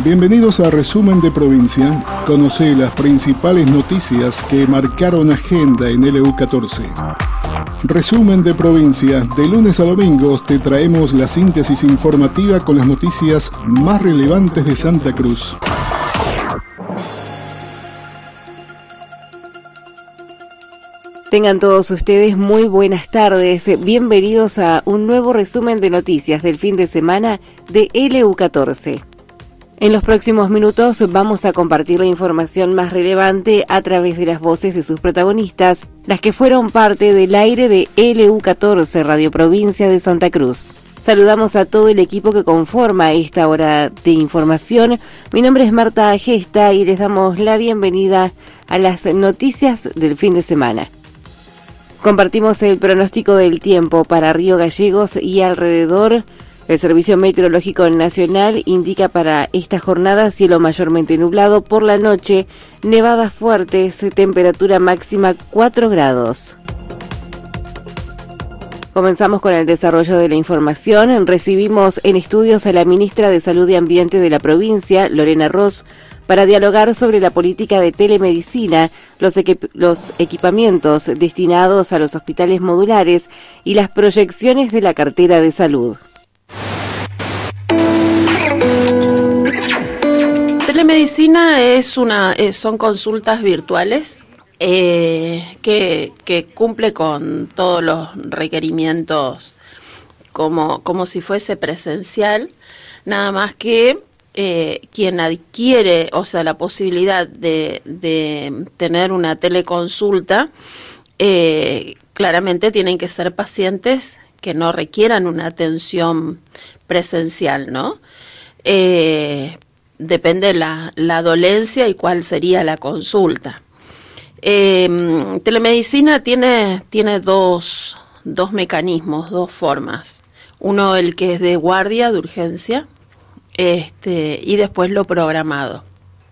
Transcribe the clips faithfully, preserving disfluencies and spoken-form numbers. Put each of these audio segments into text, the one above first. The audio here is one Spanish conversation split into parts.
Bienvenidos a Resumen de Provincia. Conoce las principales noticias que marcaron agenda en L U catorce. Resumen de Provincia. De lunes a domingos te traemos la síntesis informativa con las noticias más relevantes de Santa Cruz. Tengan todos ustedes muy buenas tardes. Bienvenidos a un nuevo resumen de noticias del fin de semana de L U catorce. En los próximos minutos vamos a compartir la información más relevante a través de las voces de sus protagonistas, las que fueron parte del aire de L U catorce, Radio Provincia de Santa Cruz. Saludamos a todo el equipo que conforma esta hora de información. Mi nombre es Marta Gesta y les damos la bienvenida a las noticias del fin de semana. Compartimos el pronóstico del tiempo para Río Gallegos y alrededor. El Servicio Meteorológico Nacional indica para esta jornada cielo mayormente nublado, por la noche nevadas fuertes, temperatura máxima cuatro grados. Comenzamos con el desarrollo de la información. Recibimos en estudios a la ministra de Salud y Ambiente de la provincia, Lorena Ross, para dialogar sobre la política de telemedicina, los, equip- los equipamientos destinados a los hospitales modulares y las proyecciones de la cartera de salud. Telemedicina es una, es, son consultas virtuales eh, que, que cumple con todos los requerimientos como, como si fuese presencial, nada más que eh, quien adquiere, o sea, la posibilidad de, de tener una teleconsulta, eh, claramente tienen que ser pacientes que no requieran una atención presencial, ¿no? Eh, depende la, la dolencia y cuál sería la consulta. Eh, telemedicina tiene, tiene dos, dos mecanismos, dos formas. Uno, el que es de guardia, de urgencia, este, y después lo programado.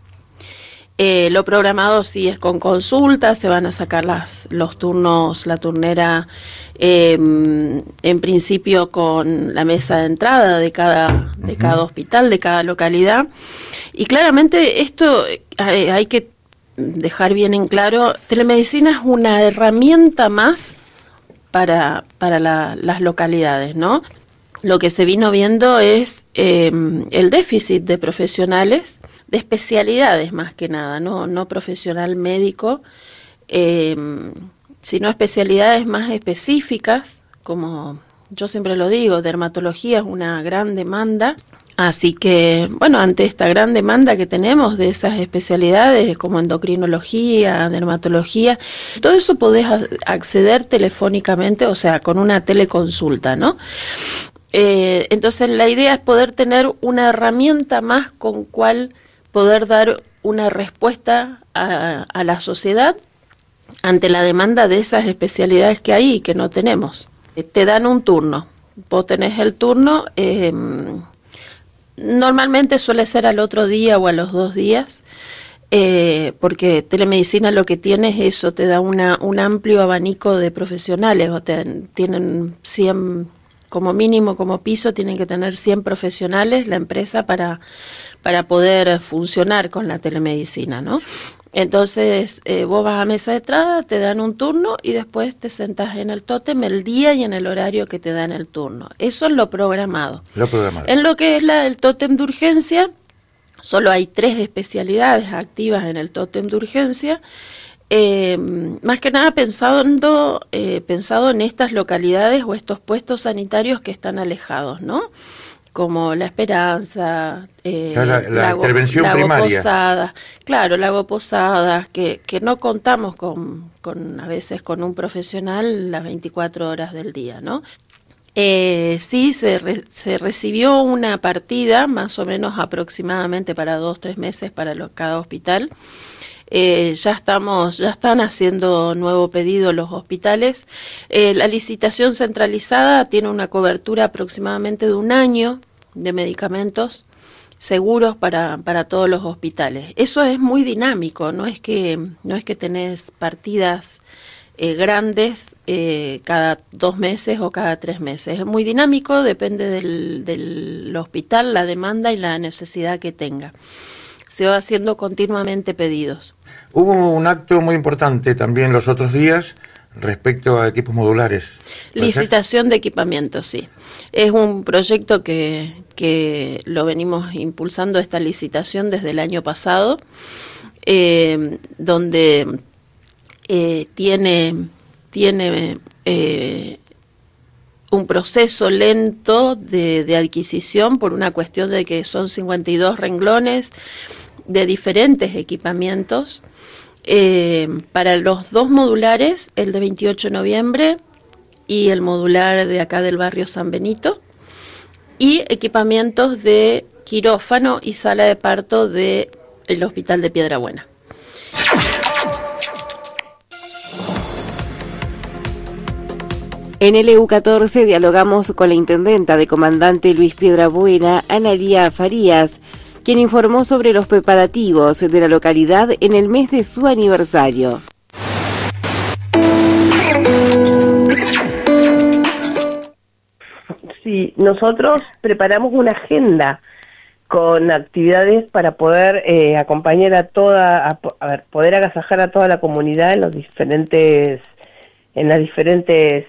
Eh, lo programado sí es con consulta, se van a sacar las, los turnos, la turnera, eh, en principio con la mesa de entrada de cada, de cada hospital, de cada localidad. Y claramente esto hay, hay que dejar bien en claro, telemedicina es una herramienta más para, para la, las localidades, ¿no? Lo que se vino viendo es eh, el déficit de profesionales, de especialidades más que nada, no, no profesional médico, eh, sino especialidades más específicas, como yo siempre lo digo, dermatología es una gran demanda, así que, bueno, ante esta gran demanda que tenemos de esas especialidades como endocrinología, dermatología, todo eso podés acceder telefónicamente, o sea, con una teleconsulta, ¿no? Eh, entonces la idea es poder tener una herramienta más con cual poder dar una respuesta a, a la sociedad ante la demanda de esas especialidades que hay y que no tenemos. Eh, te dan un turno, vos tenés el turno, eh, normalmente suele ser al otro día o a los dos días, eh, porque telemedicina lo que tiene es eso, te da una, un amplio abanico de profesionales, o te, tienen cien, como mínimo, como piso, tienen que tener cien profesionales la empresa para, para poder funcionar con la telemedicina, ¿no? Entonces, eh, vos vas a mesa de entrada, te dan un turno y después te sentás en el tótem el día y en el horario que te dan el turno. Eso es lo programado. Lo programado. En lo que es la, el tótem de urgencia, solo hay tres especialidades activas en el tótem de urgencia, eh, más que nada pensando, eh, pensado en estas localidades o estos puestos sanitarios que están alejados, ¿no? Como La Esperanza, eh, la, la Lago, intervención Lago primaria. Posadas, claro, Lago Posadas, que, que no contamos con, con a veces con un profesional las veinticuatro horas del día, ¿no? Eh, sí, se, re, se recibió una partida, más o menos aproximadamente para dos, tres meses para lo, cada hospital. Eh, ya estamos, ya están haciendo nuevo pedido los hospitales. Eh, la licitación centralizada tiene una cobertura aproximadamente de un año de medicamentos seguros para, para todos los hospitales. Eso es muy dinámico, no es que, no es que tenés partidas eh, grandes eh, cada dos meses o cada tres meses. Es muy dinámico, depende del, del hospital, la demanda y la necesidad que tenga. Se va haciendo continuamente pedidos. Hubo un acto muy importante también los otros días respecto a equipos modulares. Licitación de equipamientos, sí. Es un proyecto que, que lo venimos impulsando, esta licitación, desde el año pasado, eh, donde eh, tiene, tiene eh, un proceso lento de, de adquisición por una cuestión de que son cincuenta y dos renglones de diferentes equipamientos. Eh, para los dos modulares, el de veintiocho de noviembre y el modular de acá del barrio San Benito, y equipamientos de quirófano y sala de parto del Hospital de Piedrabuena. En L U catorce dialogamos con la intendenta de Comandante Luis Piedrabuena, Analía Farías, quien informó sobre los preparativos de la localidad en el mes de su aniversario. Sí, nosotros preparamos una agenda con actividades para poder eh, acompañar a toda, a, a ver, poder agasajar a toda la comunidad en los diferentes, en las diferentes,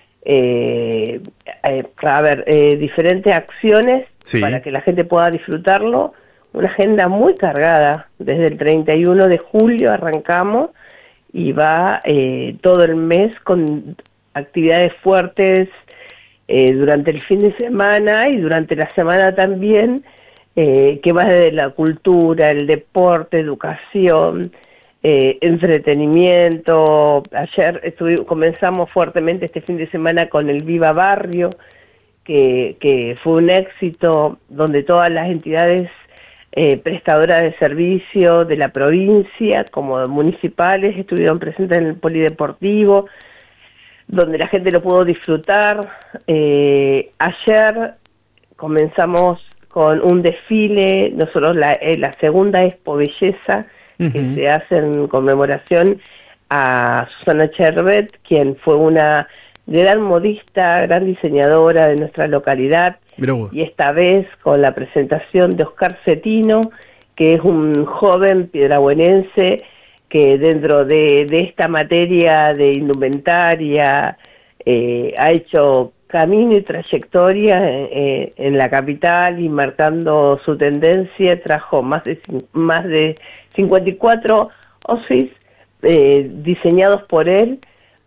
eh, eh, a ver, eh, diferentes acciones. Sí. Para que la gente pueda disfrutarlo. Una agenda muy cargada. Desde el treinta y uno de julio arrancamos y va eh, todo el mes con actividades fuertes eh, durante el fin de semana y durante la semana también, eh, que va desde la cultura, el deporte, educación, eh, entretenimiento. Ayer estuvimos, comenzamos fuertemente este fin de semana con el Viva Barrio, Que, que fue un éxito, donde todas las entidades eh, prestadoras de servicio de la provincia, como municipales, estuvieron presentes en el polideportivo, donde la gente lo pudo disfrutar. Eh, ayer comenzamos con un desfile, nosotros la, eh, la segunda Expo Belleza, uh-huh, que se hace en conmemoración a Susana Chervet, quien fue una gran modista, gran diseñadora de nuestra localidad, y esta vez con la presentación de Oscar Cetino, que es un joven piedrabuenense que dentro de, de esta materia de indumentaria eh, ha hecho camino y trayectoria eh, en la capital, y marcando su tendencia trajo más de, más de cincuenta y cuatro outfits eh, diseñados por él,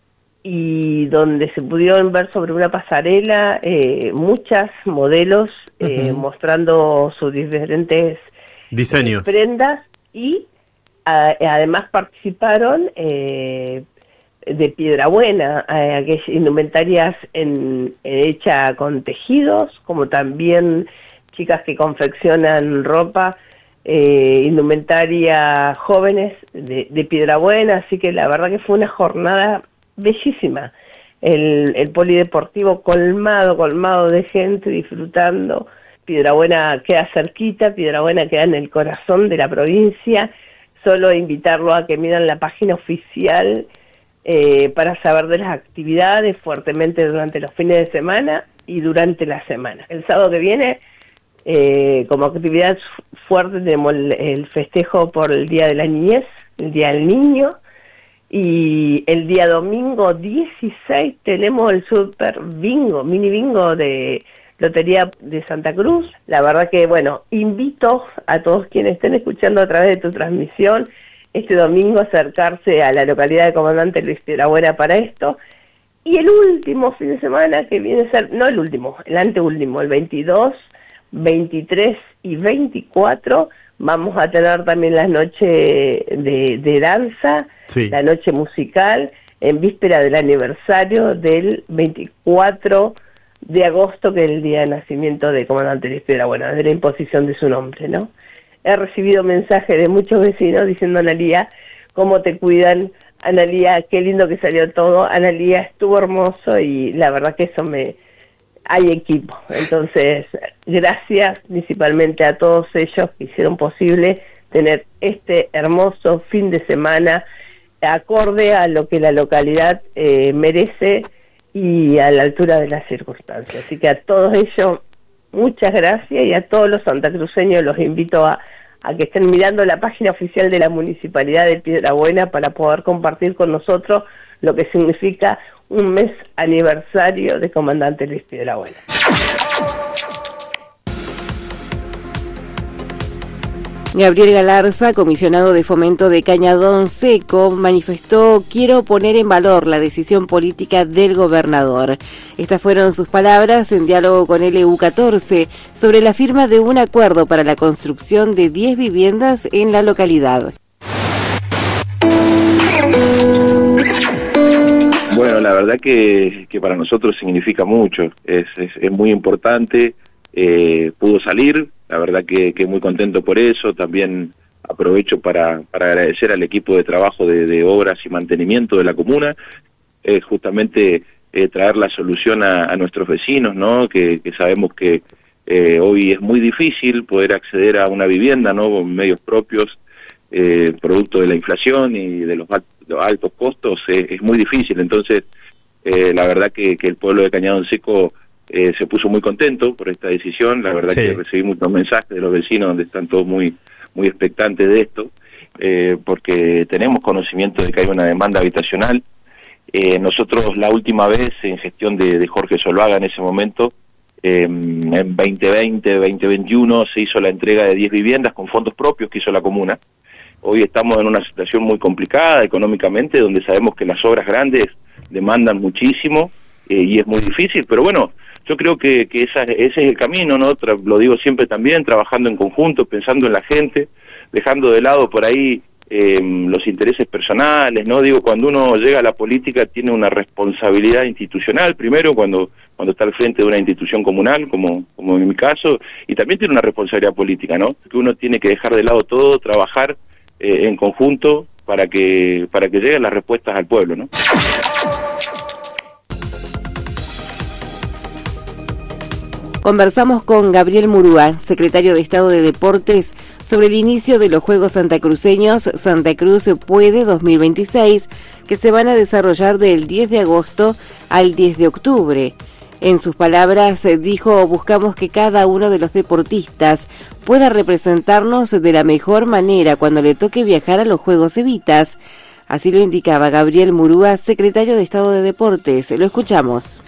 y donde se pudieron ver sobre una pasarela eh, muchas modelos eh, uh-huh, mostrando sus diferentes diseños, eh, prendas, y a, además participaron eh, de Piedrabuena, eh, aquellas indumentarias en, hecha con tejidos, como también chicas que confeccionan ropa, eh, indumentaria jóvenes de, de Piedrabuena. Así que la verdad que fue una jornada bellísima. El, el polideportivo colmado, colmado de gente disfrutando. Piedrabuena queda cerquita, Piedrabuena queda en el corazón de la provincia. Solo invitarlo a que miren la página oficial eh, para saber de las actividades fuertemente durante los fines de semana y durante la semana. El sábado que viene, eh, como actividad fuerte, tenemos el, el festejo por el Día de la Niñez, el Día del Niño. Y el día domingo dieciséis tenemos el super bingo, mini bingo de Lotería de Santa Cruz. La verdad que, bueno, invito a todos quienes estén escuchando a través de tu transmisión este domingo a acercarse a la localidad de Comandante Luis Piedrabuena para esto. Y el último fin de semana, que viene a ser, no el último, el anteúltimo, el veintidós, veintitrés y veinticuatro, vamos a tener también la noche de, de danza, sí, la noche musical, en víspera del aniversario del veinticuatro de agosto, que es el día de nacimiento de Comandante Luis Piedrabuena, de la imposición de su nombre, ¿no? He recibido mensajes de muchos vecinos diciendo: Analía, ¿cómo te cuidan? Analía, qué lindo que salió todo. Analía, estuvo hermoso, y la verdad que eso me... hay equipo. Entonces, gracias principalmente a todos ellos que hicieron posible tener este hermoso fin de semana acorde a lo que la localidad eh, merece y a la altura de las circunstancias. Así que a todos ellos, muchas gracias, y a todos los santacruceños los invito a, a que estén mirando la página oficial de la Municipalidad de Piedrabuena para poder compartir con nosotros lo que significa un mes aniversario de Comandante Luis Piedrabuena. Gabriel Galarza, comisionado de Fomento de Cañadón Seco, manifestó: quiero poner en valor la decisión política del gobernador. Estas fueron sus palabras en diálogo con L U catorce sobre la firma de un acuerdo para la construcción de diez viviendas en la localidad. Bueno, la verdad que, que para nosotros significa mucho, es, es, es muy importante, eh, pudo salir. La verdad que, que muy contento por eso. También aprovecho para, para agradecer al equipo de trabajo de, de obras y mantenimiento de la comuna, eh, justamente eh, traer la solución a, a nuestros vecinos, ¿no? Que, que sabemos que eh, hoy es muy difícil poder acceder a una vivienda, ¿no? Con medios propios, eh, producto de la inflación y de los, alt los altos costos, eh, es muy difícil. Entonces, eh, la verdad que, que el pueblo de Cañadón Seco Eh, se puso muy contento por esta decisión. La verdad sí. que recibí muchos mensajes de los vecinos donde están todos muy muy expectantes de esto, eh, porque tenemos conocimiento de que hay una demanda habitacional. Eh, nosotros la última vez, en gestión de, de Jorge Solvaga en ese momento, eh, en veinte veinte, veinte veintiuno, se hizo la entrega de diez viviendas con fondos propios que hizo la comuna. Hoy estamos en una situación muy complicada económicamente, donde sabemos que las obras grandes demandan muchísimo, eh, y es muy difícil, pero bueno, yo creo que, que esa, ese es el camino, ¿no? Tra lo digo siempre también, trabajando en conjunto, pensando en la gente, dejando de lado por ahí eh, los intereses personales, ¿no? Digo, cuando uno llega a la política tiene una responsabilidad institucional, primero cuando cuando está al frente de una institución comunal, como, como en mi caso, y también tiene una responsabilidad política, ¿no? Que uno tiene que dejar de lado todo, trabajar eh, en conjunto para que, para que lleguen las respuestas al pueblo, ¿no? Conversamos con Gabriel Murúa, secretario de Estado de Deportes, sobre el inicio de los Juegos Santacruceños Santa Cruz Puede dos mil veintiséis, que se van a desarrollar del diez de agosto al diez de octubre. En sus palabras dijo: buscamos que cada uno de los deportistas pueda representarnos de la mejor manera cuando le toque viajar a los Juegos Evitas. Así lo indicaba Gabriel Murúa, secretario de Estado de Deportes. Lo escuchamos.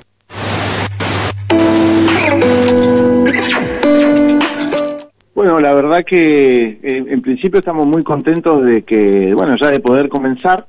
Bueno, la verdad que eh, en principio estamos muy contentos de que, bueno, ya de poder comenzar.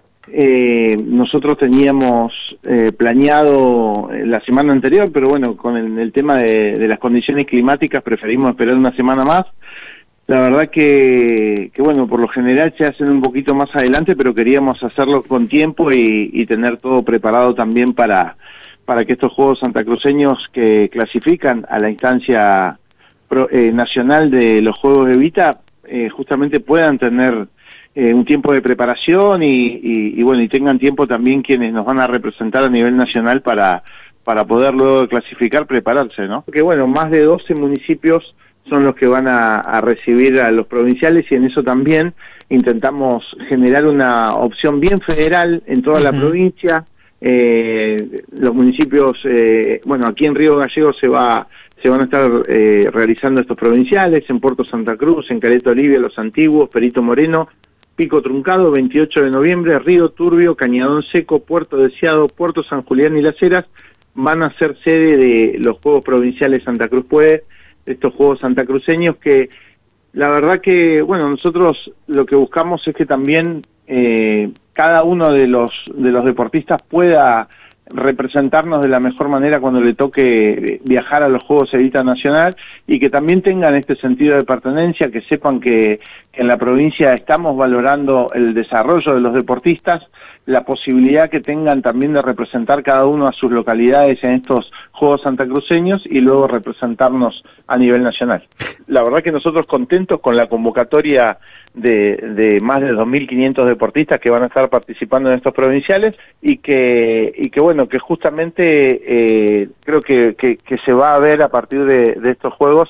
Eh, nosotros teníamos eh, planeado la semana anterior, pero bueno, con el, el tema de, de las condiciones climáticas preferimos esperar una semana más. La verdad que, que, bueno, por lo general se hacen un poquito más adelante, pero queríamos hacerlo con tiempo y, y tener todo preparado también para, para que estos Juegos Santacruceños que clasifican a la instancia pro, eh, nacional de los Juegos Evita, eh, justamente puedan tener Eh, un tiempo de preparación y, y, y bueno, y tengan tiempo también quienes nos van a representar a nivel nacional para, para poder luego de clasificar, prepararse, ¿no? Porque bueno, más de doce municipios son los que van a, a recibir a los provinciales y en eso también intentamos generar una opción bien federal en toda la uh-huh. provincia. Eh, los municipios, eh, bueno, aquí en Río Gallegos se va se van a estar eh, realizando estos provinciales, en Puerto Santa Cruz, en Caleta Olivia, Los Antiguos, Perito Moreno, Pico Truncado, veintiocho de noviembre, Río Turbio, Cañadón Seco, Puerto Deseado, Puerto San Julián y Las Heras van a ser sede de los Juegos Provinciales Santa Cruz Puede, estos Juegos santacruceños que la verdad que, bueno, nosotros lo que buscamos es que también eh, cada uno de los, de los deportistas pueda representarnos de la mejor manera cuando le toque viajar a los Juegos Evita Nacional y que también tengan este sentido de pertenencia, que sepan que, que en la provincia estamos valorando el desarrollo de los deportistas, la posibilidad que tengan también de representar cada uno a sus localidades en estos Juegos santacruceños y luego representarnos a nivel nacional. La verdad que nosotros contentos con la convocatoria de, de más de dos mil quinientos deportistas que van a estar participando en estos provinciales y que, y que bueno, que justamente eh, creo que, que, que se va a ver a partir de, de estos Juegos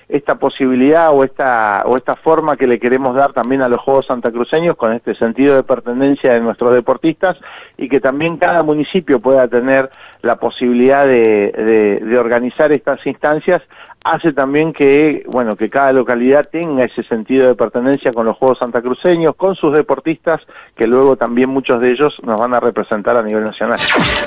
esta posibilidad o esta o esta forma que le queremos dar también a los Juegos santacruceños, con este sentido de pertenencia de nuestros deportistas, y que también cada municipio pueda tener la posibilidad de, de, de organizar estas instancias, hace también que, bueno, que cada localidad tenga ese sentido de pertenencia con los Juegos santacruceños, con sus deportistas, que luego también muchos de ellos nos van a representar a nivel nacional.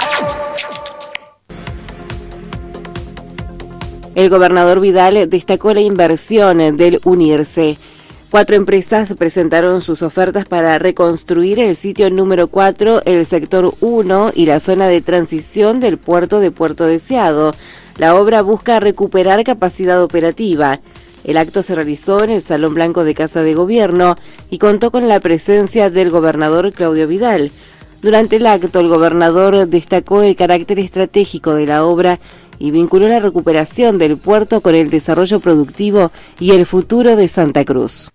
El gobernador Vidal destacó la inversión del Unirse. Cuatro empresas presentaron sus ofertas para reconstruir el sitio número cuatro, el sector uno y la zona de transición del puerto de Puerto Deseado. La obra busca recuperar capacidad operativa. El acto se realizó en el Salón Blanco de Casa de Gobierno y contó con la presencia del gobernador Claudio Vidal. Durante el acto, el gobernador destacó el carácter estratégico de la obra y vinculó la recuperación del puerto con el desarrollo productivo y el futuro de Santa Cruz.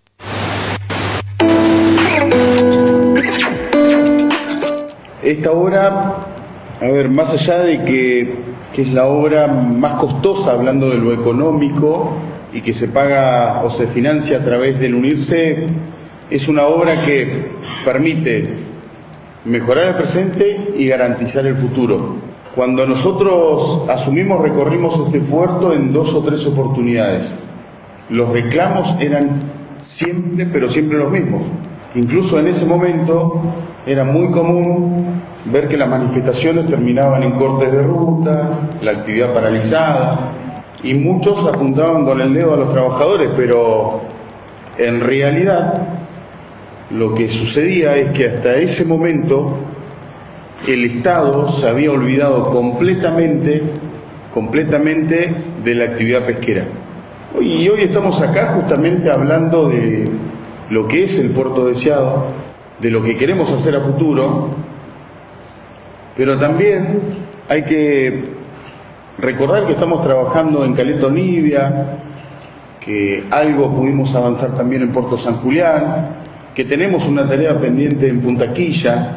Esta obra, a ver, más allá de que, que es la obra más costosa, hablando de lo económico, y que se paga o se financia a través del Unirse, es una obra que permite mejorar el presente y garantizar el futuro. Cuando nosotros asumimos, recorrimos este puerto en dos o tres oportunidades. Los reclamos eran siempre, pero siempre los mismos. Incluso en ese momento era muy común ver que las manifestaciones terminaban en cortes de ruta, la actividad paralizada, y muchos apuntaban con el dedo a los trabajadores, pero en realidad lo que sucedía es que hasta ese momento el Estado se había olvidado completamente, completamente de la actividad pesquera. Y hoy estamos acá justamente hablando de lo que es el Puerto Deseado, de lo que queremos hacer a futuro, pero también hay que recordar que estamos trabajando en Caleta Olivia, que algo pudimos avanzar también en Puerto San Julián, que tenemos una tarea pendiente en Punta Quilla,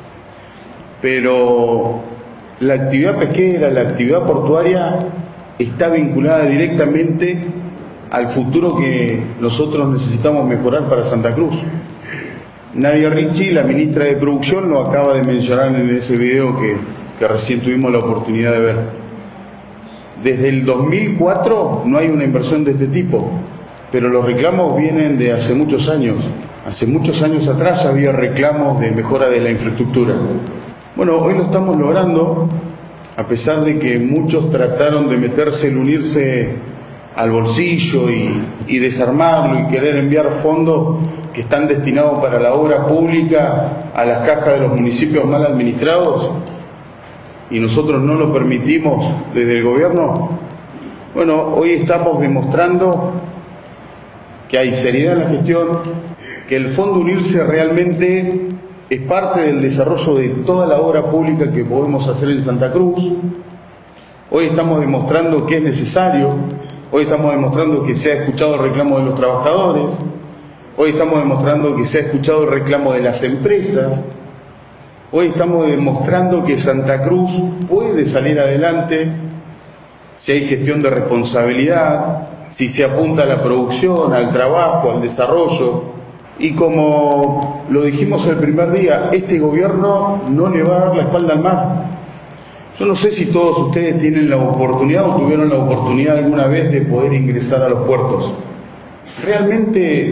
pero la actividad pesquera, la actividad portuaria está vinculada directamente al futuro que nosotros necesitamos mejorar para Santa Cruz. Nadia Ricci, la ministra de Producción, lo acaba de mencionar en ese video que, que recién tuvimos la oportunidad de ver. Desde el dos mil cuatro no hay una inversión de este tipo, pero los reclamos vienen de hace muchos años. Hace muchos años atrás ya había reclamos de mejora de la infraestructura. Bueno, hoy lo estamos logrando, a pesar de que muchos trataron de meterse, el Unirse al bolsillo y, y desarmarlo y querer enviar fondos que están destinados para la obra pública a las cajas de los municipios mal administrados, y nosotros no lo permitimos desde el gobierno. Bueno, hoy estamos demostrando que hay seriedad en la gestión, que el Fondo Unirse realmente es parte del desarrollo de toda la obra pública que podemos hacer en Santa Cruz. Hoy estamos demostrando que es necesario, hoy estamos demostrando que se ha escuchado el reclamo de los trabajadores, hoy estamos demostrando que se ha escuchado el reclamo de las empresas, hoy estamos demostrando que Santa Cruz puede salir adelante si hay gestión de responsabilidad, si se apunta a la producción, al trabajo, al desarrollo. Y como lo dijimos el primer día, este gobierno no le va a dar la espalda al mar. Yo no sé si todos ustedes tienen la oportunidad o tuvieron la oportunidad alguna vez de poder ingresar a los puertos. Realmente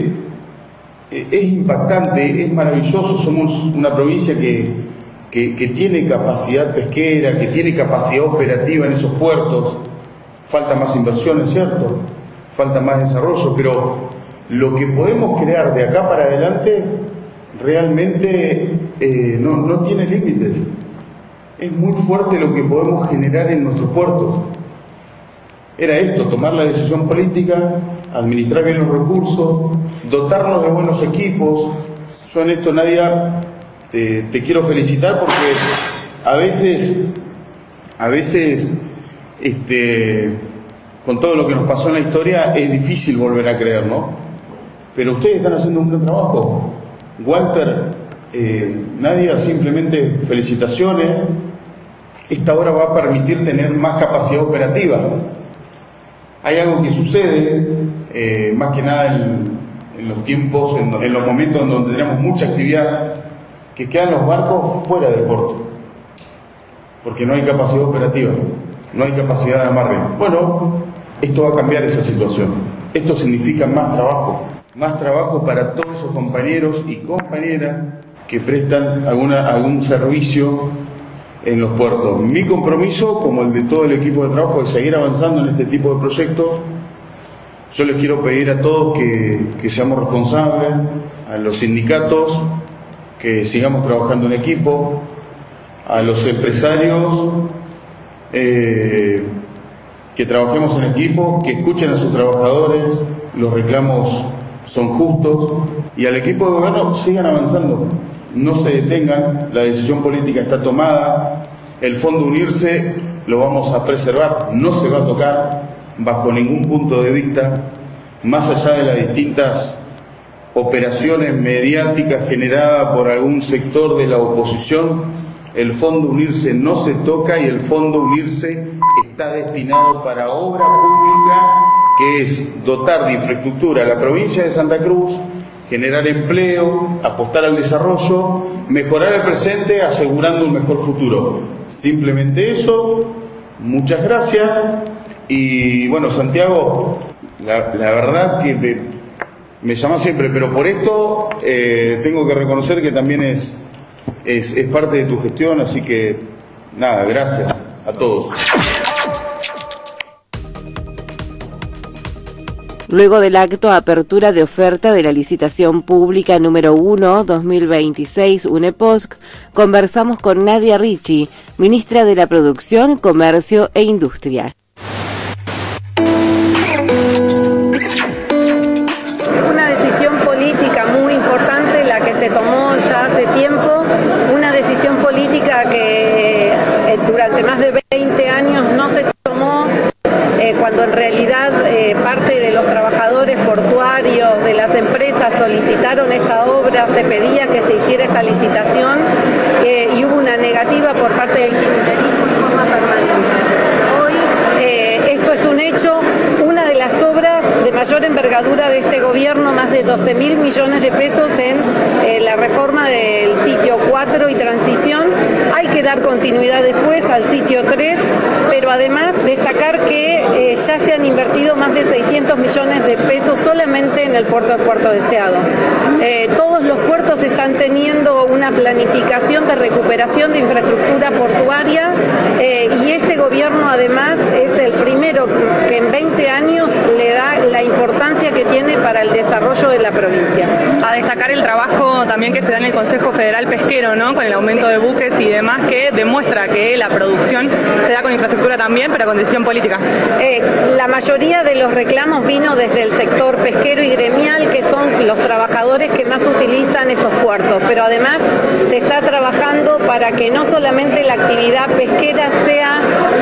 es impactante, es maravilloso. Somos una provincia que, que, que tiene capacidad pesquera, que tiene capacidad operativa en esos puertos. Falta más inversión, es cierto, falta más desarrollo, pero lo que podemos crear de acá para adelante realmente eh, no, no tiene límites. Es muy fuerte lo que podemos generar en nuestros puertos. Era esto, tomar la decisión política, administrar bien los recursos, dotarnos de buenos equipos. Yo en esto, Nadia, te, te quiero felicitar porque a veces, a veces, este, con todo lo que nos pasó en la historia, es difícil volver a creer, ¿no? Pero ustedes están haciendo un gran trabajo. Walter, eh, Nadia, simplemente felicitaciones. Esta obra va a permitir tener más capacidad operativa. Hay algo que sucede, eh, más que nada en, en los tiempos, en, en los momentos en donde tenemos mucha actividad, que quedan los barcos fuera del puerto, porque no hay capacidad operativa, no hay capacidad de amarre. Bueno, esto va a cambiar esa situación. Esto significa más trabajo, más trabajo para todos esos compañeros y compañeras que prestan alguna, algún servicio en los puertos. Mi compromiso, como el de todo el equipo de trabajo, es seguir avanzando en este tipo de proyectos. Yo les quiero pedir a todos que, que seamos responsables, a los sindicatos, que sigamos trabajando en equipo, a los empresarios, eh, que trabajemos en equipo, que escuchen a sus trabajadores, los reclamos son justos, y al equipo de gobierno sigan avanzando, no se detengan, la decisión política está tomada, el Fondo Unirse lo vamos a preservar, no se va a tocar bajo ningún punto de vista, más allá de las distintas operaciones mediáticas generadas por algún sector de la oposición. El Fondo Unirse no se toca y el Fondo Unirse está destinado para obra pública, que es dotar de infraestructura a la provincia de Santa Cruz, generar empleo, apostar al desarrollo, mejorar el presente, asegurando un mejor futuro. Simplemente eso. Muchas gracias. Y bueno, Santiago, la, la verdad que me, me llama siempre, pero por esto eh, tengo que reconocer que también es Es, es parte de tu gestión, así que nada, gracias a todos. Luego del acto apertura de oferta de la licitación pública número uno dos mil veintiséis UNEPOSC, conversamos con Nadia Ricci, ministra de la Producción, Comercio e Industria. Una decisión política muy importante la que se tomó ya hace tiempo, una decisión política que eh, durante más de veinte años no se tomó, eh, cuando en realidad eh, parte de los trabajadores portuarios de las empresas solicitaron esta obra, se pedía que se hiciera esta licitación eh, y hubo una negativa por parte del kirchnerismo en forma permanente. Hoy eh, esto es un hecho, una de las obras de mayor envergadura de este gobierno, más de doce mil millones de pesos en eh, la reforma del sitio cuatro y transición. Hay que dar continuidad después al sitio tres, pero además destacar que eh, ya se han invertido más de seiscientos millones de pesos solamente en el puerto de Puerto Deseado. Eh, todos los puertos están teniendo una planificación de recuperación de infraestructura portuaria eh, y este gobierno además es el primero que en veinte años le da la importancia que tiene para el desarrollo de la provincia. A destacar el trabajo también que se da en el Consejo Federal Pesquero, ¿no? Con el aumento de buques y demás, que demuestra que la producción se da con infraestructura también, pero con decisión política. Eh, la mayoría de los reclamos vino desde el sector pesquero y gremial, que son los trabajadores que más utilizan estos puertos, pero además se está trabajando para que no solamente la actividad pesquera sea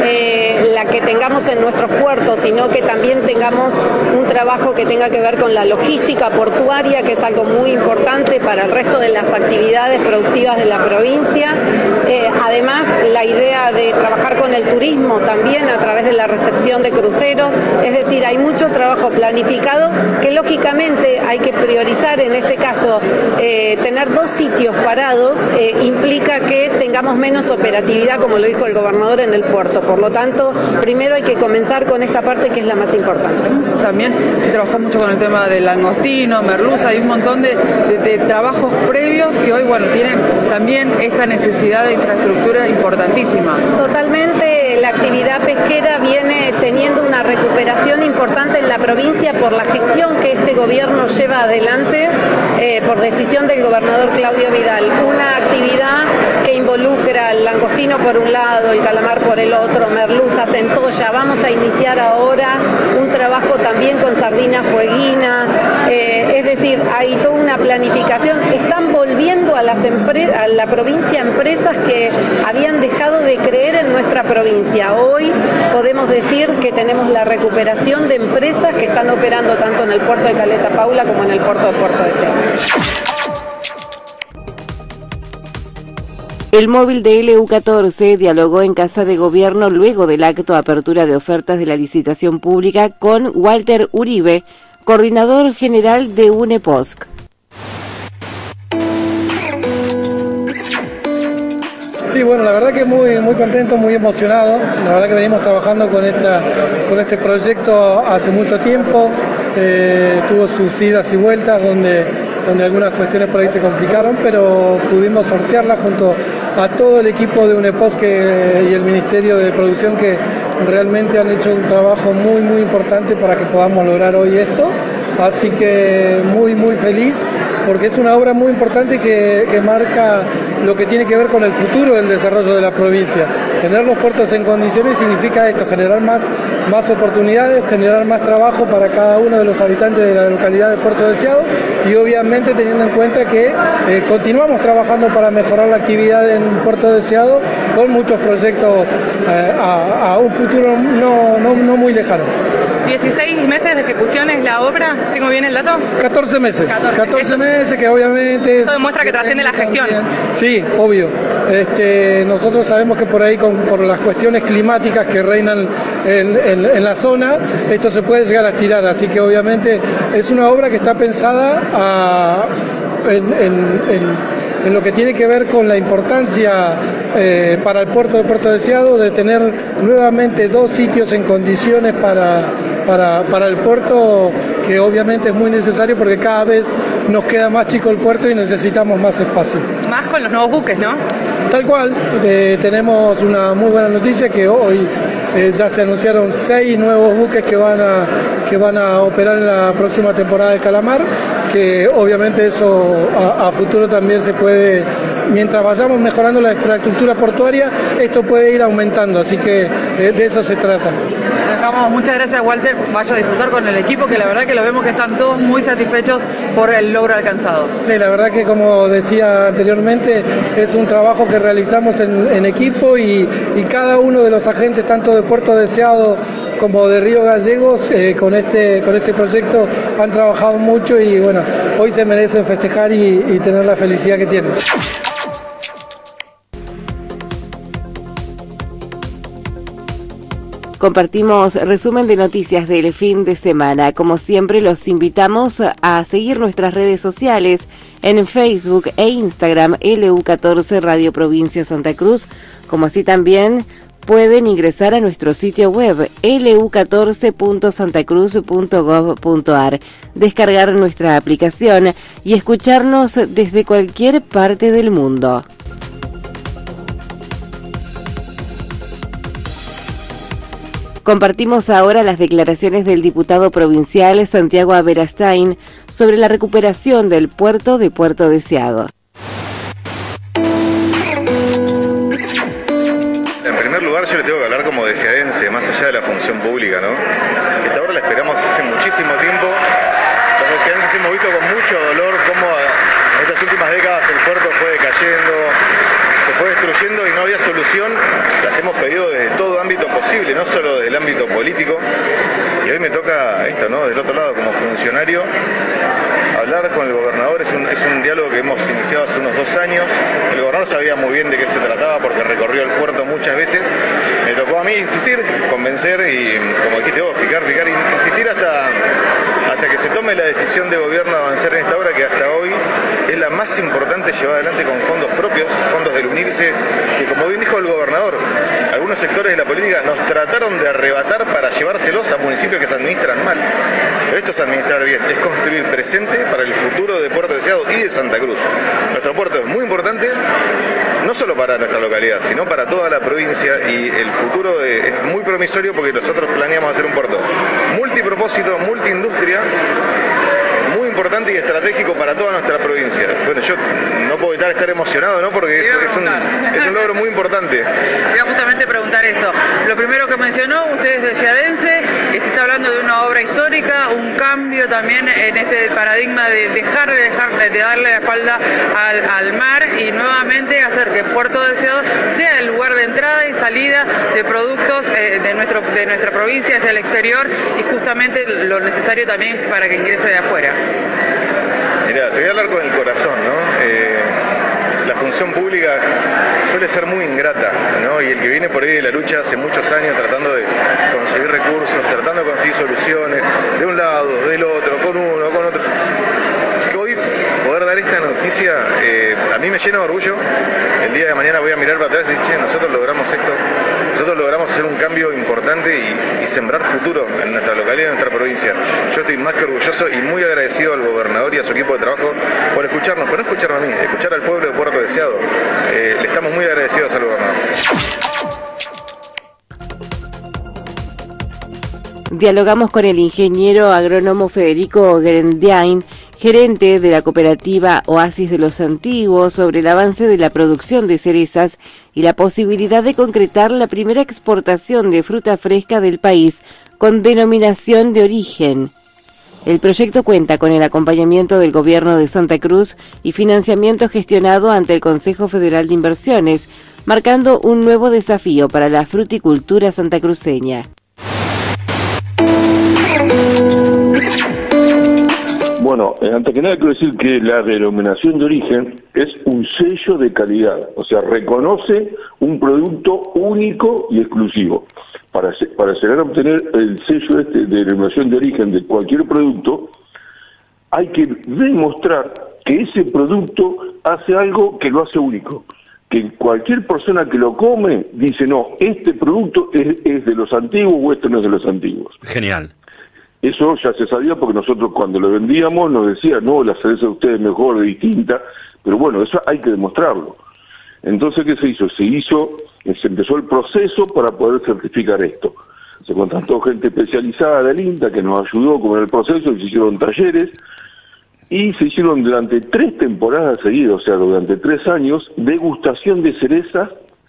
eh, la que tengamos en nuestros puertos, sino que también tengamos un trabajo que tenga que ver con la logística portuaria, que es algo muy importante para el resto de las actividades productivas de la provincia. Eh, además, la idea de trabajar con el turismo también a través de la recepción de cruceros, es decir, hay mucho trabajo planificado que lógicamente hay que priorizar. En este caso, eh, tener dos sitios parados eh, implica que tengamos menos operatividad, como lo dijo el gobernador, en el puerto. Por lo tanto, primero hay que comenzar con esta parte que es la más importante. También se trabajó mucho con el tema del langostino, merluza, hay un montón de, de, de trabajos previos que hoy, bueno, tienen también esta necesidad de infraestructura importantísima. Totalmente, la actividad pesquera viene teniendo una recuperación importante en la provincia por la gestión que este gobierno lleva adelante, eh, por decisión del gobernador Claudio Vidal. Una actividad que involucra el langostino por un lado, el calamar por el otro, merluza, centolla. Vamos a iniciar ahora un trabajo también con sardina fueguina, eh, es decir, hay toda una planificación. Están volviendo a, las a la provincia empresas que habían dejado de creer en nuestra provincia. Hoy podemos decir que tenemos la recuperación de empresas que están operando tanto en el puerto de Caleta Paula como en el puerto de Puerto Deseado. El móvil de L U catorce dialogó en Casa de Gobierno luego del acto de apertura de ofertas de la licitación pública con Walter Uribe, coordinador general de UNEPOSC. Sí, bueno, la verdad que muy muy contento, muy emocionado. La verdad que venimos trabajando con esta con este proyecto hace mucho tiempo. Eh, tuvo sus idas y vueltas donde, donde algunas cuestiones por ahí se complicaron, pero pudimos sortearlas junto a todo el equipo de UNEPOSC que, y el Ministerio de Producción, que realmente han hecho un trabajo muy muy importante para que podamos lograr hoy esto. Así que muy muy feliz, porque es una obra muy importante que, que marca lo que tiene que ver con el futuro del desarrollo de la provincia. Tener los puertos en condiciones significa esto, generar más, más oportunidades, generar más trabajo para cada uno de los habitantes de la localidad de Puerto Deseado, y obviamente teniendo en cuenta que eh, continuamos trabajando para mejorar la actividad en Puerto Deseado con muchos proyectos eh, a, a un futuro no, no, no muy lejano. dieciséis meses de ejecución es la obra, ¿tengo bien el dato? catorce meses, catorce, catorce meses que obviamente... Esto demuestra que trasciende la gestión. Sí, obvio. Este, nosotros sabemos que por ahí, con, por las cuestiones climáticas que reinan en, en, en la zona, esto se puede llegar a estirar, así que obviamente es una obra que está pensada a, en, en, en en lo que tiene que ver con la importancia eh, para el puerto de Puerto Deseado de tener nuevamente dos sitios en condiciones para, para, para el puerto, que obviamente es muy necesario porque cada vez nos queda más chico el puerto y necesitamos más espacio. Más con los nuevos buques, ¿no? Tal cual, eh, tenemos una muy buena noticia que hoy eh, ya se anunciaron seis nuevos buques que van a, que van a operar en la próxima temporada del Calamar, que obviamente eso a, a futuro también se puede, mientras vayamos mejorando la infraestructura portuaria, esto puede ir aumentando, así que de, de eso se trata. Dejamos, muchas gracias, Walter, vaya a disfrutar con el equipo, que la verdad que lo vemos que están todos muy satisfechos por el logro alcanzado. Sí, la verdad que, como decía anteriormente, es un trabajo que realizamos en, en equipo, y, y cada uno de los agentes, tanto de Puerto Deseado como de Río Gallegos, eh, con este con este proyecto han trabajado mucho, y bueno, hoy se merecen festejar y, y tener la felicidad que tienen. Compartimos resumen de noticias del fin de semana. Como siempre, los invitamos a seguir nuestras redes sociales en Facebook e Instagram, L U catorce Radio Provincia Santa Cruz, como así también pueden ingresar a nuestro sitio web L U catorce punto santacruz punto gov punto ar, descargar nuestra aplicación y escucharnos desde cualquier parte del mundo. Compartimos ahora las declaraciones del diputado provincial Santiago Aberastain sobre la recuperación del puerto de Puerto Deseado. En primer lugar, yo le tengo que hablar como deseadense, más allá de la función pública, ¿no? Esta obra la esperamos hace muchísimo tiempo. Los deseadenses hemos visto con mucho dolor cómo en estas últimas décadas el puerto fue decayendo, se fue destruyendo y no había solución. Las hemos pedido desde todo ámbito posible, no solo del ámbito político. Y hoy me toca esto, ¿no? Del otro lado, como funcionario, hablar con el gobernador. Es un, es un diálogo que hemos iniciado hace unos dos años. El gobernador sabía muy bien de qué se trataba porque recorrió el puerto muchas veces. Me tocó a mí insistir, convencer y, como dijiste vos, picar, picar, insistir hasta, hasta que se tome la decisión de gobierno de avanzar en esta obra, que hasta hoy es la más importante llevada adelante con fondos propios, fondos del UNIRSE, que, como bien dijo el gobernador, algunos sectores de la política nos trataron de arrebatar para llevárselos a municipios que se administran mal. Pero esto es administrar bien, es construir presente para el futuro de Puerto Deseado y de Santa Cruz. Nuestro puerto es muy importante, no solo para nuestra localidad, sino para toda la provincia, y el futuro de, es muy promisorio porque nosotros planeamos hacer un puerto multipropósito, multiindustria, muy importante y estratégico para toda nuestra provincia. Bueno, yo no puedo evitar estar emocionado, ¿no? Porque es, es, un, es un logro muy importante. Quería justamente preguntar eso. Lo primero que mencionó, usted es deseadense, y se está hablando de una obra histórica, un cambio también en este paradigma de dejar de, dejar, de darle la espalda al, al mar, y nuevamente hacer que Puerto Deseado sea el lugar de entrada y salida de productos eh, de, nuestro, de nuestra provincia hacia el exterior, y justamente lo necesario también para que ingrese de afuera. Mirá, te voy a hablar con el corazón, ¿no? Eh, la función pública suele ser muy ingrata, ¿no? Y el que viene por ahí de la lucha hace muchos años tratando de conseguir recursos, tratando de conseguir soluciones, de un lado, del otro, con uno, con otro. Que hoy poder dar esta noticia, eh, a mí me llena de orgullo. El día de mañana voy a mirar para atrás y decir, che, nosotros logramos esto, nosotros logramos hacer un cambio importante y, y sembrar futuro en nuestra localidad, en nuestra provincia. Yo estoy más que orgulloso y muy agradecido al gobernador y a su equipo de trabajo por escucharnos, pero no escucharme a mí, escuchar al pueblo de Puerto Deseado. Eh, le estamos muy agradecidos al gobernador. Dialogamos con el ingeniero agrónomo Federico Grendiain, gerente de la cooperativa Oasis de los Antiguos, sobre el avance de la producción de cerezas y la posibilidad de concretar la primera exportación de fruta fresca del país con denominación de origen. El proyecto cuenta con el acompañamiento del Gobierno de Santa Cruz y financiamiento gestionado ante el Consejo Federal de Inversiones, marcando un nuevo desafío para la fruticultura santacruceña. Bueno, eh, antes que nada quiero decir que la denominación de origen es un sello de calidad, o sea, reconoce un producto único y exclusivo. Para, para llegar a obtener el sello este de denominación de origen de cualquier producto, hay que demostrar que ese producto hace algo que lo hace único. Que cualquier persona que lo come dice, no, este producto es, es de los antiguos o este no es de los antiguos. Genial. Eso ya se sabía porque nosotros cuando lo vendíamos nos decían, no, la cereza de ustedes es mejor, es distinta, pero bueno, eso hay que demostrarlo. Entonces, ¿qué se hizo? Se hizo, se empezó el proceso para poder certificar esto. Se contrató gente especializada del INTA que nos ayudó con el proceso, se hicieron talleres y se hicieron durante tres temporadas seguidas, o sea, durante tres años, degustación de cerezas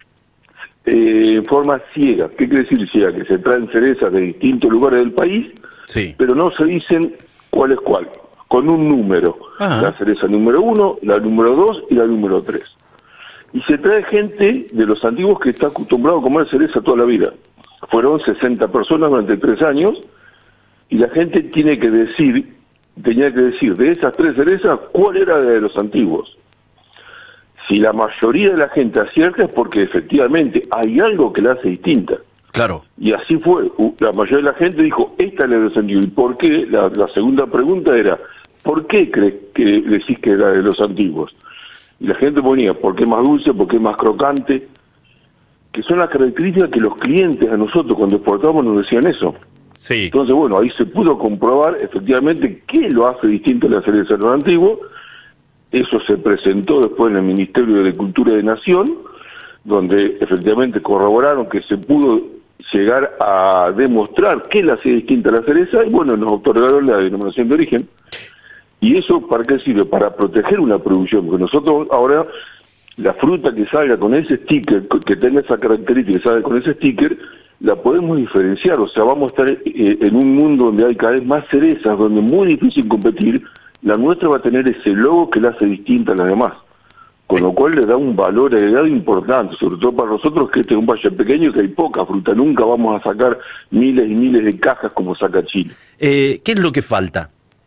eh, en forma ciega. ¿Qué quiere decir ciega? Que se traen cerezas de distintos lugares del país, sí, pero no se dicen cuál es cuál, con un número. Ajá. La cereza número uno, la número dos y la número tres. Y se trae gente de los antiguos que está acostumbrado a comer cereza toda la vida. Fueron sesenta personas durante tres años y la gente tiene que decir, tenía que decir de esas tres cerezas cuál era de los antiguos. Si la mayoría de la gente acierta es porque efectivamente hay algo que la hace distinta. Claro. Y así fue. La mayoría de la gente dijo, esta es la de los antiguos. ¿Y por qué? La, la segunda pregunta era, ¿por qué crees que decís que era de los antiguos? Y la gente ponía, porque es más dulce, porque es más crocante, que son las características que los clientes a nosotros cuando exportamos nos decían eso. Sí. Entonces, bueno, ahí se pudo comprobar efectivamente qué lo hace distinto a la cereza de los antiguos. Eso se presentó después en el Ministerio de Agricultura de Nación, donde efectivamente corroboraron que se pudo llegar a demostrar qué la hacía distinta a la cereza, y bueno, nos otorgaron la denominación de origen. ¿Y eso para qué sirve? Para proteger una producción, porque nosotros ahora, la fruta que salga con ese sticker, que tenga esa característica, que salga con ese sticker, la podemos diferenciar, o sea, vamos a estar eh, en un mundo donde hay cada vez más cerezas, donde es muy difícil competir, la nuestra va a tener ese logo que la hace distinta a las demás, con lo cual le da un valor agregado importante, sobre todo para nosotros que este es un valle pequeño, que hay poca fruta, nunca vamos a sacar miles y miles de cajas como saca Chile. Eh, ¿Qué es lo que falta?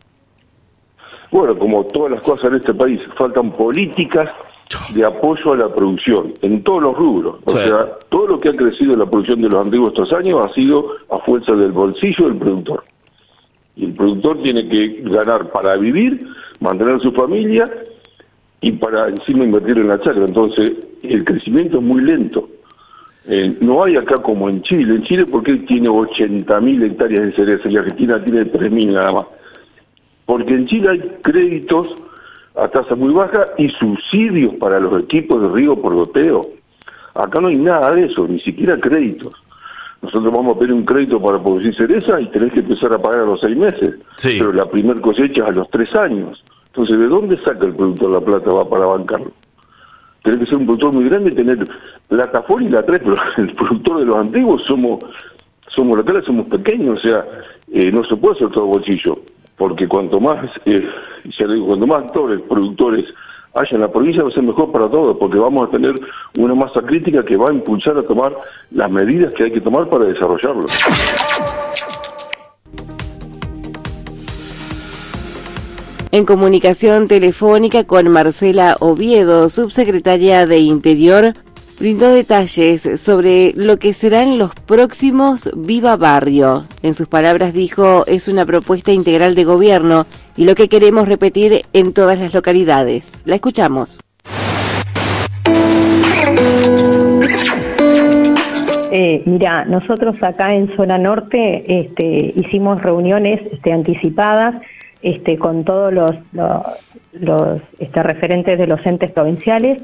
Bueno, como todas las cosas en este país, faltan políticas de apoyo a la producción, en todos los rubros. O sí. sea, todo lo que ha crecido en la producción de los antiguos estos años ha sido a fuerza del bolsillo del productor. Y el productor tiene que ganar para vivir, mantener a su familia y para encima invertir en la chacra. Entonces, el crecimiento es muy lento. Eh, no hay acá como en Chile. En Chile, porque tiene ochenta mil hectáreas de cereza y Argentina tiene tres mil nada más. Porque en Chile hay créditos a tasa muy baja y subsidios para los equipos de riego por goteo. Acá no hay nada de eso, ni siquiera créditos. Nosotros vamos a pedir un crédito para producir cereza y tenés que empezar a pagar a los seis meses. Sí. Pero la primer cosecha es a los tres años. Entonces, ¿de dónde saca el productor la plata va para bancarlo? Tenés que ser un productor muy grande y tener plataforma y la tres, pero el productor de los antiguos somos, somos locales, somos pequeños, o sea, eh, no se puede hacer todo bolsillo. Porque cuanto más, eh, ya digo, cuanto más actores, productores haya en la provincia, va a ser mejor para todos, porque vamos a tener una masa crítica que va a impulsar a tomar las medidas que hay que tomar para desarrollarlo. En comunicación telefónica con Marcela Oviedo, subsecretaria de Interior, brindó detalles sobre lo que serán los próximos Viva Barrio. En sus palabras dijo, es una propuesta integral de gobierno y lo que queremos repetir en todas las localidades. La escuchamos. Eh, mira, nosotros acá en Zona Norte este, hicimos reuniones este, anticipadas este, con todos los, los, los este, referentes de los entes provinciales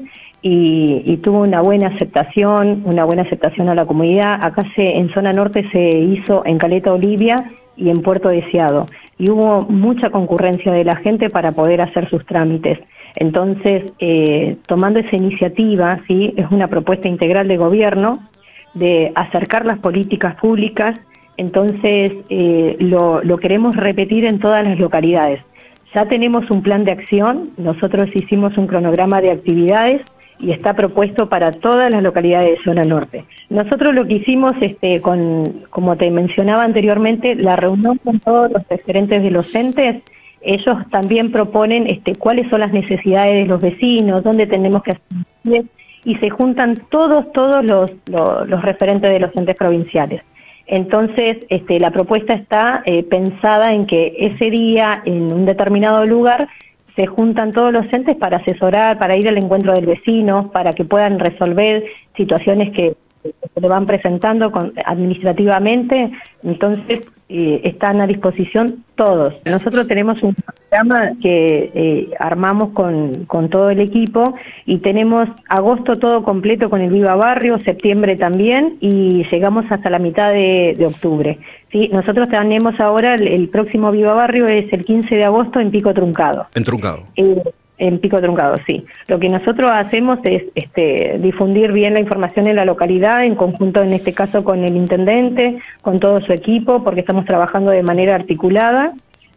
y, y tuvo una buena aceptación, una buena aceptación a la comunidad. Acá se, en Zona Norte se hizo en Caleta Olivia y en Puerto Deseado y hubo mucha concurrencia de la gente para poder hacer sus trámites. Entonces, eh, tomando esa iniciativa, ¿sí? Es una propuesta integral de gobierno de acercar las políticas públicas, entonces eh, lo, lo queremos repetir en todas las localidades. Ya tenemos un plan de acción, nosotros hicimos un cronograma de actividades y está propuesto para todas las localidades de Zona Norte. Nosotros lo que hicimos, este, con, como te mencionaba anteriormente, la reunión con todos los referentes de los entes, ellos también proponen este, cuáles son las necesidades de los vecinos, dónde tenemos que hacer, y se juntan todos, todos los, los, los referentes de los entes provinciales. Entonces, este, la propuesta está eh, pensada en que ese día, en un determinado lugar, se juntan todos los entes para asesorar, para ir al encuentro del vecino, para que puedan resolver situaciones que se le van presentando con, administrativamente. Entonces, eh, están a disposición todos. Nosotros tenemos un programa que eh, armamos con, con todo el equipo y tenemos agosto todo completo con el Viva Barrio, septiembre también y llegamos hasta la mitad de, de octubre. ¿Sí? Nosotros tenemos ahora el, el próximo Viva Barrio es el quince de agosto en Pico Truncado. En Truncado. Eh, En Pico Truncado, sí. Lo que nosotros hacemos es este, difundir bien la información en la localidad, en conjunto en este caso con el intendente, con todo su equipo, porque estamos trabajando de manera articulada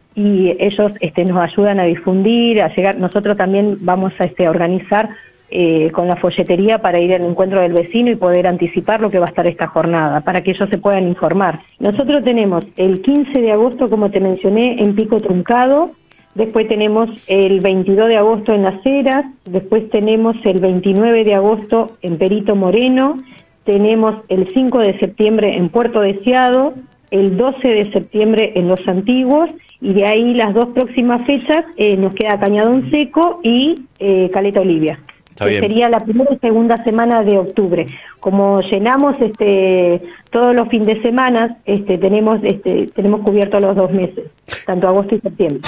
y ellos este, nos ayudan a difundir, a llegar. Nosotros también vamos a este, organizar eh, con la folletería para ir al encuentro del vecino y poder anticipar lo que va a estar esta jornada, para que ellos se puedan informar. Nosotros tenemos el quince de agosto, como te mencioné, en Pico Truncado. Después tenemos el veintidós de agosto en Las Heras, después tenemos el veintinueve de agosto en Perito Moreno, tenemos el cinco de septiembre en Puerto Deseado, el doce de septiembre en Los Antiguos, y de ahí las dos próximas fechas eh, nos queda Cañadón Seco y eh, Caleta Olivia. Que sería la primera y segunda semana de octubre. Como llenamos este todos los fines de semana, este tenemos este tenemos cubiertos los dos meses, tanto agosto y septiembre.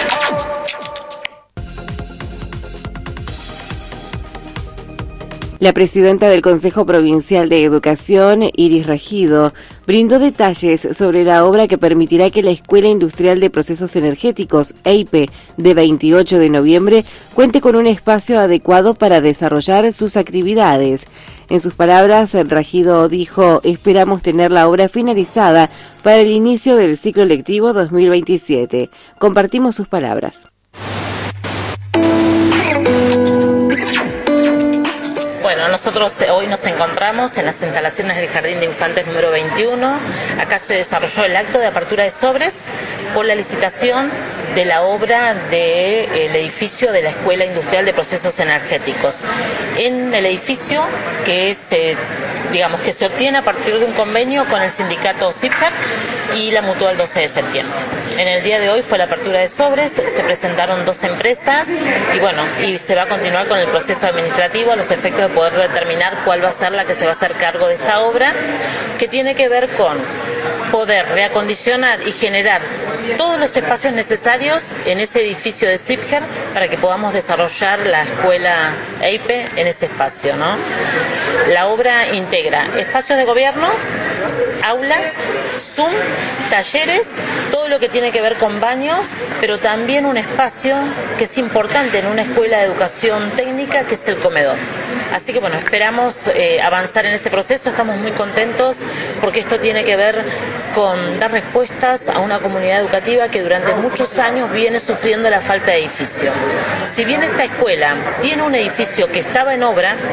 La presidenta del Consejo Provincial de Educación, Iris Regido, brindó detalles sobre la obra que permitirá que la Escuela Industrial de Procesos Energéticos, E I P, de veintiocho de noviembre, cuente con un espacio adecuado para desarrollar sus actividades. En sus palabras, Regido dijo, esperamos tener la obra finalizada para el inicio del ciclo lectivo dos mil veintisiete. Compartimos sus palabras. Bueno, nosotros hoy nos encontramos en las instalaciones del Jardín de Infantes número veintiuno. Acá se desarrolló el acto de apertura de sobres por la licitación de la obra del edificio de la Escuela Industrial de Procesos Energéticos. En el edificio que es, eh, digamos, que se obtiene a partir de un convenio con el sindicato SIPJAR y la Mutual doce de septiembre. En el día de hoy fue la apertura de sobres, se presentaron dos empresas y bueno, y se va a continuar con el proceso administrativo a los efectos de poder determinar cuál va a ser la que se va a hacer cargo de esta obra, que tiene que ver con poder reacondicionar y generar todos los espacios necesarios en ese edificio de SIPJAR para que podamos desarrollar la escuela E I P en ese espacio, ¿no? La obra integra espacios de gobierno, aulas, Zoom, talleres, todo lo que tiene que ver con baños, pero también un espacio que es importante en una escuela de educación técnica, que es el comedor. Así que bueno, esperamos eh, avanzar en ese proceso, estamos muy contentos porque esto tiene que ver con dar respuestas a una comunidad educativa que durante muchos años viene sufriendo la falta de edificio. Si bien esta escuela tiene un edificio que estaba en obra,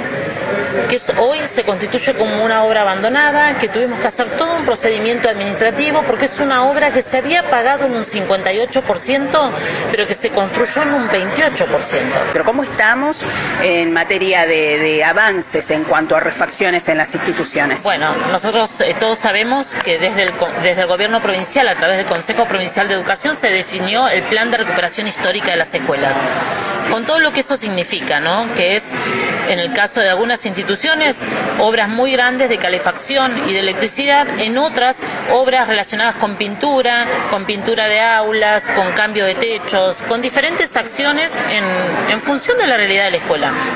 que es, hoy se constituye como una obra abandonada, que tuvimos que hacer todo un procedimiento administrativo porque es una obra que se había pagado en un cincuenta y ocho por ciento, pero que se construyó en un veintiocho por ciento. Pero ¿cómo estamos en materia de, de avances en cuanto a refacciones en las instituciones? Bueno, nosotros eh, todos sabemos que desde el, desde el gobierno provincial, a través del Consejo Provincial de Educación, se definió el plan de recuperación histórica de las escuelas, con todo lo que eso significa, ¿no? Que es, en el caso de algunas instituciones, obras muy grandes de calefacción y de electricidad, en otras, obras relacionadas con pintura, con pintura de aulas, con cambio de techos, con diferentes acciones en, en función de la realidad de la escuela.